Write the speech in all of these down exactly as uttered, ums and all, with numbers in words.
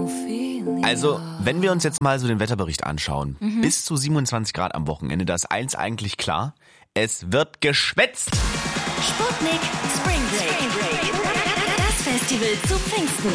Also, wenn wir uns jetzt mal so den Wetterbericht anschauen, Mhm. bis zu siebenundzwanzig Grad am Wochenende, da ist eins eigentlich klar, es wird geschwätzt. Sputnik Spring Break. Das Festival zu Pfingsten.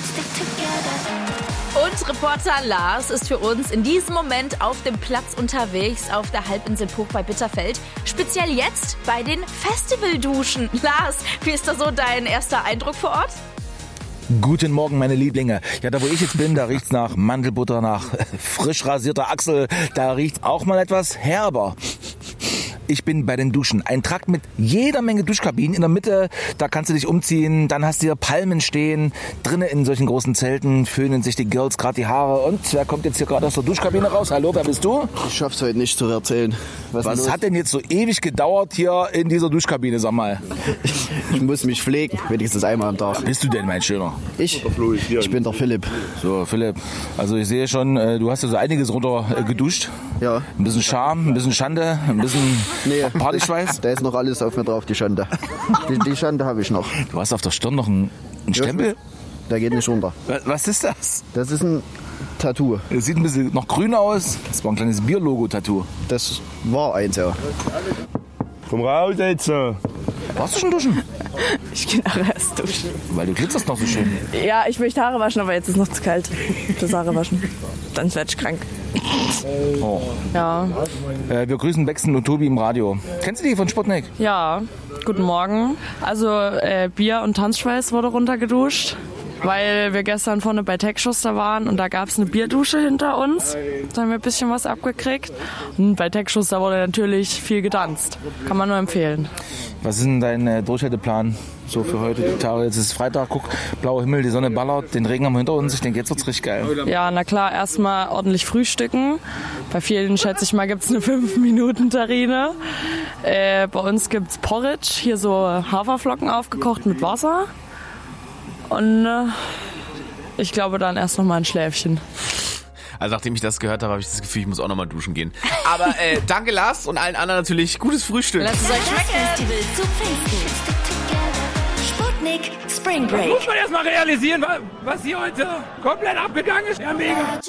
Und Reporter Lars ist für uns in diesem Moment auf dem Platz unterwegs auf der Halbinsel Puch bei Bitterfeld. Speziell jetzt bei den Festivalduschen. Lars, wie ist da so dein erster Eindruck vor Ort? Guten Morgen, meine Lieblinge. Ja, da wo ich jetzt bin, da riecht's nach Mandelbutter, nach frisch rasierter Achsel. Da riecht's auch mal etwas herber. Ich bin bei den Duschen. Ein Trakt mit jeder Menge Duschkabinen. In der Mitte, da kannst du dich umziehen. Dann hast du hier Palmen stehen. Drinnen in solchen großen Zelten föhnen sich die Girls gerade die Haare. Und wer kommt jetzt hier gerade aus der Duschkabine raus? Hallo, wer bist du? Ich schaff's heute nicht zu erzählen. Was, Was hat denn jetzt so ewig gedauert hier in dieser Duschkabine, sag mal? Ich muss mich pflegen, wenigstens einmal am Tag. Bist du denn, mein Schöner? Ich? Ich bin der Philipp. So, Philipp, also ich sehe schon, äh, du hast ja so einiges runter äh, geduscht. Ja. Ein bisschen Scham, ein bisschen Schande, ein bisschen Nee, Partyschweiß. da ist noch alles auf mir drauf, die Schande. Die, die Schande habe ich noch. Du hast auf der Stirn noch einen, einen Stempel. Der geht nicht runter. Was, was ist das? Das ist ein Tattoo. Das sieht ein bisschen noch grün aus. Das war ein kleines Bierlogo-Tattoo. Das war eins, ja. Komm raus jetzt. Warst du schon duschen? Ich gehe nachher erst duschen. Weil du glitzerst noch so schön. Ja, ich möchte Haare waschen, aber jetzt ist noch zu kalt. Das Haare waschen. Dann werde ich krank. Oh. Ja. Äh, wir grüßen Bexen und Tobi im Radio. Kennst du die von Sputnik? Ja, guten Morgen. Also äh, Bier und Tanzschweiß wurde runtergeduscht, weil wir gestern vorne bei Techschuster waren und da gab es eine Bierdusche hinter uns. Da haben wir ein bisschen was abgekriegt. Und bei Techschuster wurde natürlich viel getanzt. Kann man nur empfehlen. Was ist denn dein äh, Durchhalteplan so für heute? Die Tage, jetzt ist Freitag, guck, blauer Himmel, die Sonne ballert, den Regen haben wir hinter uns. Ich denke, jetzt wird's richtig geil. Ja, na klar, erstmal ordentlich frühstücken. Bei vielen, schätze ich mal, gibt es eine fünf Minuten Terrine. Äh, bei uns gibt es Porridge, hier so Haferflocken aufgekocht mit Wasser. Und äh, ich glaube dann erst noch mal ein Schläfchen. Also nachdem ich das gehört habe, habe ich das Gefühl, ich muss auch nochmal duschen gehen. Aber äh, danke Lars und allen anderen natürlich gutes Frühstück. Lasst es euch Das schmecken. Festival zu Pfingsten. Sputnik Spring Break. Muss man erst mal realisieren, was hier heute komplett abgegangen ist. Ja, mega.